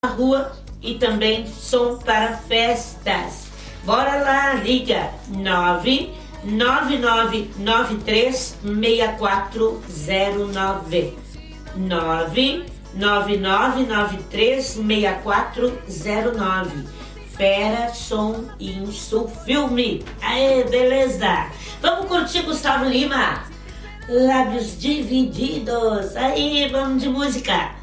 na rua e também som para festas. Bora lá, liga 999936409 999936409. Fera, som, isso, filme. Aê, beleza? Vamos curtir Gustavo Lima? Lábios Divididos. Aí, vamos de música.